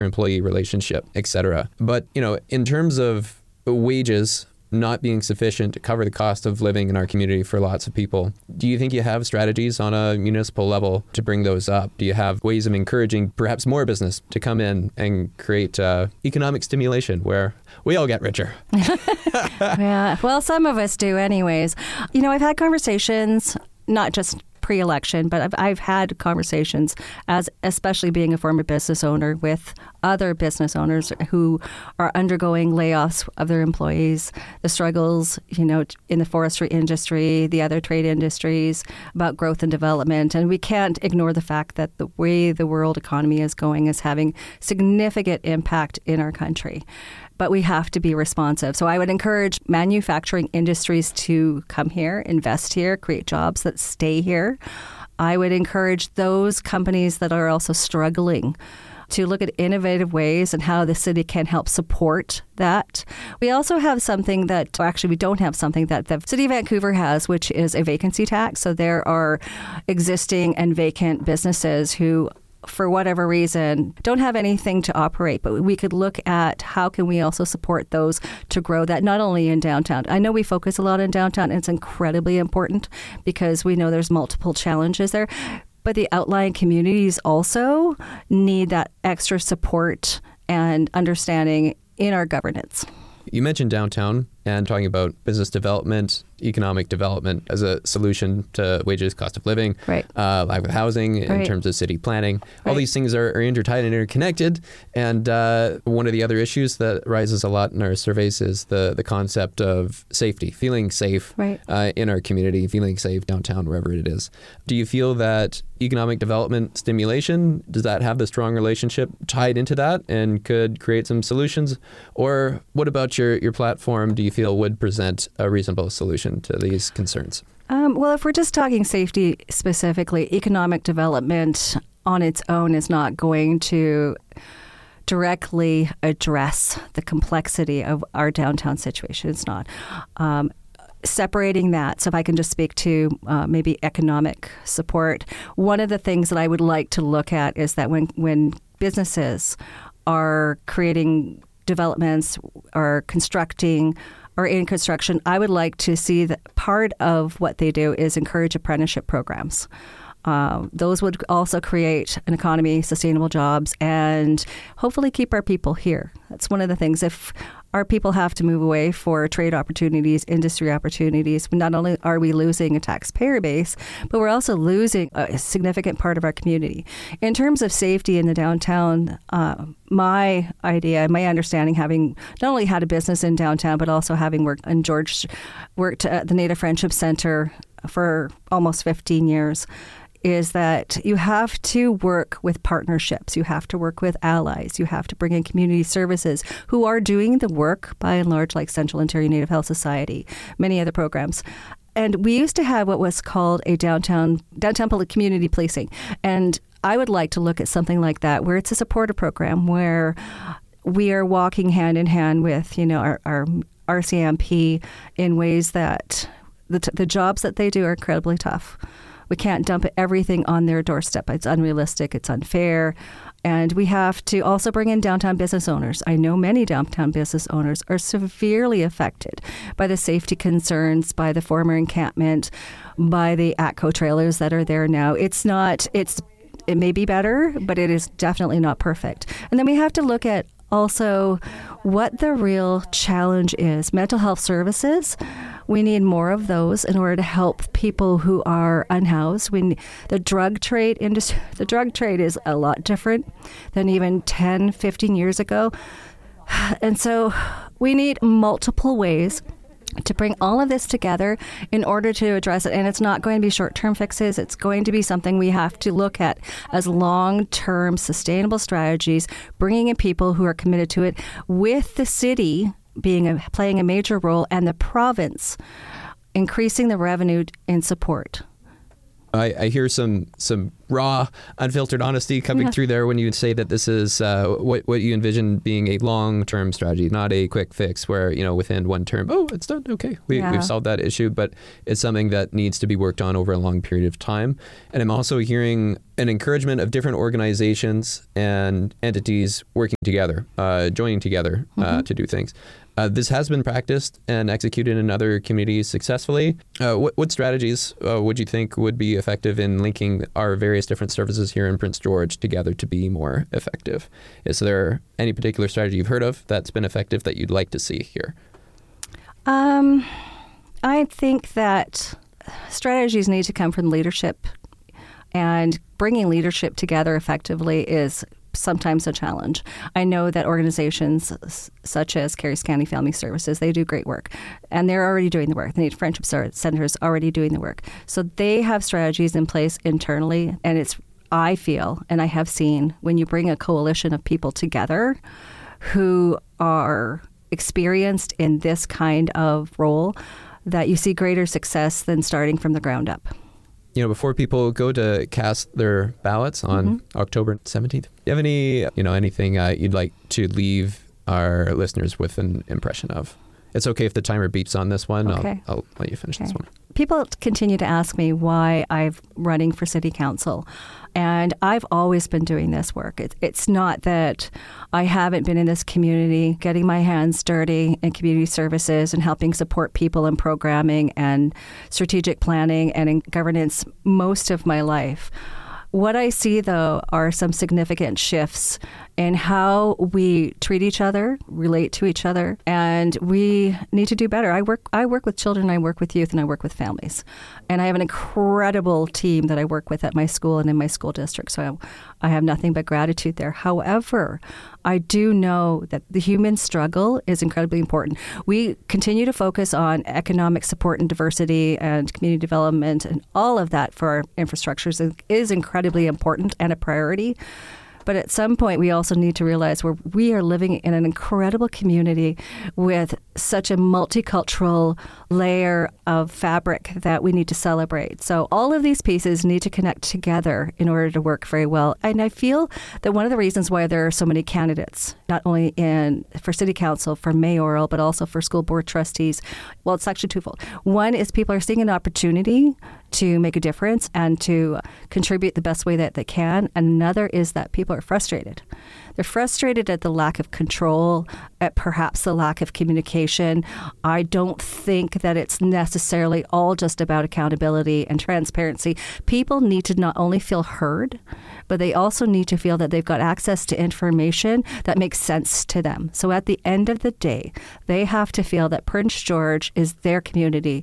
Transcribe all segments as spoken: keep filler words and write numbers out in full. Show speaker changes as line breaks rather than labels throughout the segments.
employee relationship, et cetera. But, you know, in terms of wages not being sufficient to cover the cost of living in our community for lots of people, do you think you have strategies on a municipal level to bring those up? Do you have ways of encouraging perhaps more business to come in and create uh, economic stimulation where we all get richer?
Yeah, well, some of us do anyways. You know, I've had conversations, not just pre-election, but I've, I've had conversations, as especially being a former business owner, with other business owners who are undergoing layoffs of their employees, the struggles, you know, in the forestry industry, the other trade industries, about growth and development. And we can't ignore the fact that the way the world economy is going is having significant impact in our country. But we have to be responsive. So I would encourage manufacturing industries to come here, invest here, create jobs that stay here. I would encourage those companies that are also struggling to look at innovative ways and how the city can help support that. We also have something that, or actually we don't have something that the City of Vancouver has, which is a vacancy tax. So there are existing and vacant businesses who, for whatever reason, don't have anything to operate, but we could look at how can we also support those to grow that, not only in downtown. I know we focus a lot in downtown, and it's incredibly important because we know there's multiple challenges there, but the outlying communities also need that extra support and understanding in our governance.
You mentioned downtown and talking about business development, economic development as a solution to wages, cost of living,
right.
uh, lack of housing in
right.
terms of city planning. All
right.
these things are, are intertied and interconnected. And uh, one of the other issues that rises a lot in our surveys is the, the concept of safety, feeling safe
right.
uh, in our community, feeling safe downtown, wherever it is. Do you feel that economic development stimulation, does that have the strong relationship tied into that and could create some solutions? Or what about your, your platform do you feel would present a reasonable solution to these concerns?
Um, well, if we're just talking safety specifically, economic development on its own is not going to directly address the complexity of our downtown situation. It's not. Um, separating that, so if I can just speak to uh, maybe economic support, one of the things that I would like to look at is that when, when businesses are creating developments or constructing or in construction, I would like to see that part of what they do is encourage apprenticeship programs. Uh, those would also create an economy, sustainable jobs, and hopefully keep our people here. That's one of the things. If our people have to move away for trade opportunities, industry opportunities, not only are we losing a taxpayer base, but we're also losing a significant part of our community. In terms of safety in the downtown, uh, my idea, my understanding, having not only had a business in downtown, but also having worked in George, worked at the Native Friendship Center for almost fifteen years, is that you have to work with partnerships. You have to work with allies. You have to bring in community services who are doing the work, by and large, like Central Ontario Native Health Society, many other programs. And we used to have what was called a downtown downtown public community policing. And I would like to look at something like that, where it's a supportive program, where we are walking hand in hand with, you know, our, our R C M P in ways that the, t- the jobs that they do are incredibly tough. We can't dump everything on their doorstep. It's unrealistic. It's unfair. And we have to also bring in downtown business owners. I know many downtown business owners are severely affected by the safety concerns, by the former encampment, by the ATCO trailers that are there now. It's not, it's, it may be better, but it is definitely not perfect. And then we have to look at also what the real challenge is. Mental health services, we need more of those in order to help people who are unhoused. We, the drug trade industry, the drug trade is a lot different than even ten, fifteen years ago. And so we need multiple ways to bring all of this together in order to address it. And it's not going to be short-term fixes. It's going to be something we have to look at as long-term sustainable strategies, bringing in people who are committed to it, with the city being a, playing a major role and the province increasing the revenue in support.
I, I hear some some raw, unfiltered honesty coming
Yeah.
through there when you say that this is uh, what what you envision being a long-term strategy, not a quick fix where, you know, within one term, oh, it's done, okay, we,
Yeah.
we've solved that issue, but it's something that needs to be worked on over a long period of time. And I'm also hearing an encouragement of different organizations and entities working together, uh, joining together uh,
Mm-hmm.
to do things. Uh, this has been practiced and executed in other communities successfully. Uh, what, what strategies uh, would you think would be effective in linking our various different services here in Prince George together to be more effective? Is there any particular strategy you've heard of that's been effective that you'd like to see here?
Um, I think that strategies need to come from leadership, and bringing leadership together effectively is sometimes a challenge. I know that organizations s- such as Caries County Family Services, they do great work, and they're already doing the work. The Native Friendship Center is already doing the work. So they have strategies in place internally, and it's, I feel, and I have seen, when you bring a coalition of people together who are experienced in this kind of role, that you see greater success than starting from the ground up.
You know, before people go to cast their ballots on
Mm-hmm.
October seventeenth, do you have any, you know, anything uh, you'd like to leave our listeners with an impression of? It's okay if the timer beeps on this one.
Okay.
I'll, I'll let you finish this
Okay.
one.
People continue to ask me why I'm running for city council, and I've always been doing this work. It, it's not that I haven't been in this community getting my hands dirty in community services and helping support people in programming and strategic planning and in governance most of my life. What I see, though, are some significant shifts in how we treat each other, relate to each other, and we need to do better. I work I work with children, I work with youth, and I work with families. And I have an incredible team that I work with at my school and in my school district, so I, I have nothing but gratitude there. However, I do know that the human struggle is incredibly important. We continue to focus on economic support and diversity and community development, and all of that for our infrastructures is incredibly important and a priority. But at some point, we also need to realize where we are living in an incredible community with such a multicultural layer of fabric that we need to celebrate. So all of these pieces need to connect together in order to work very well. And I feel that one of the reasons why there are so many candidates, not only in for city council, for mayoral, but also for school board trustees, well, it's actually twofold. One is people are seeing an opportunity to make a difference and to contribute the best way that they can. Another is that people are frustrated. They're frustrated at the lack of control, at perhaps the lack of communication. I don't think that it's necessarily all just about accountability and transparency. People need to not only feel heard, but they also need to feel that they've got access to information that makes sense to them. So at the end of the day, they have to feel that Prince George is their community.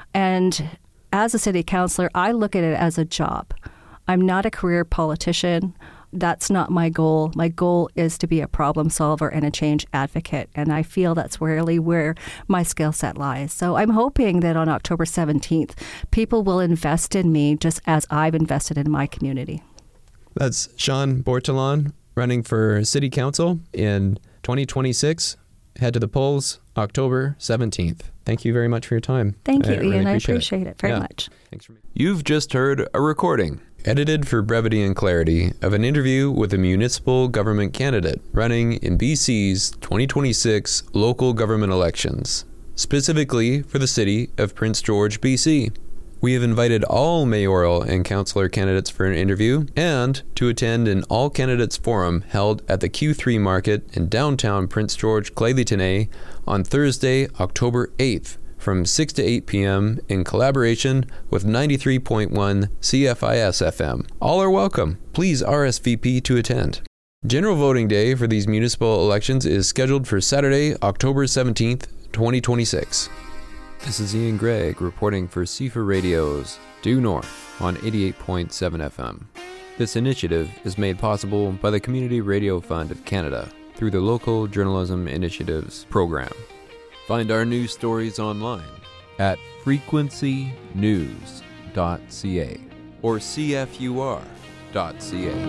And as a city councillor, I look at it as a job. I'm not a career politician. That's not my goal. My goal is to be a problem solver and a change advocate, and I feel that's really where my skill set lies. So I'm hoping that on October seventeenth, people will invest in me just as I've invested in my community.
That's Sean Bortolon running for City Council in twenty twenty-six. Head to the polls October seventeenth. Thank you very much for your time.
Thank you,
I really
Ian. I
appreciate
appreciate it, it very
Yeah.
much.
Thanks for me. You've just heard a recording, edited for brevity and clarity, of an interview with a municipal government candidate running in B C's twenty twenty-six local government elections, specifically for the city of Prince George, B C. We have invited all mayoral and councillor candidates for an interview and to attend an all-candidates forum held at the Q three Market in downtown Prince George, Clayton on Thursday, October eighth from six to eight p.m. in collaboration with ninety-three point one C F I S F M. All are welcome. Please R S V P to attend. General voting day for these municipal elections is scheduled for Saturday, October seventeenth, twenty twenty-six. This is Ian Gregg reporting for C F A Radio's Due North on eighty-eight point seven F M. This initiative is made possible by the Community Radio Fund of Canada through the Local Journalism Initiatives program. Find our news stories online at frequency news dot c a or c f u r dot c a.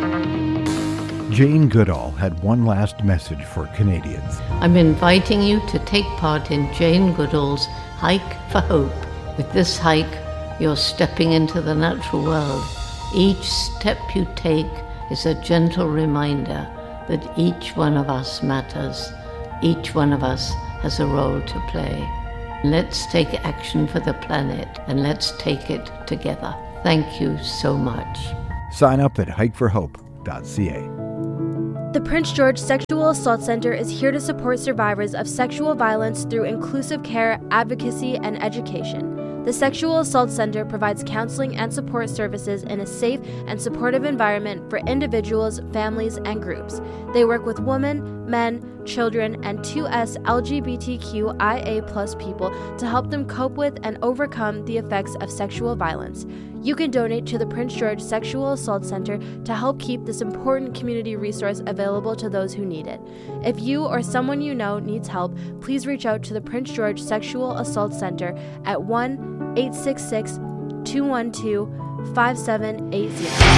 Jane Goodall had one last message for Canadians.
I'm inviting you to take part in Jane Goodall's Hike for Hope. With this hike, you're stepping into the natural world, Each step you take is a gentle reminder that each one of us matters. Each one of us has a role to play. Let's take action for the planet, and let's take it together. Thank you so much.
Sign up at hike for hope dot c a.
The Prince George Sexual Assault Center is here to support survivors of sexual violence through inclusive care, advocacy, and education. The Sexual Assault Center provides counseling and support services in a safe and supportive environment for individuals, families, and groups. They work with women, men, children, and two S L G B T Q I A plus people to help them cope with and overcome the effects of sexual violence. You can donate to the Prince George Sexual Assault Center to help keep this important community resource available to those who need it. If you or someone you know needs help, please reach out to the Prince George Sexual Assault Center at one eight six six, two one two, five seven eight zero.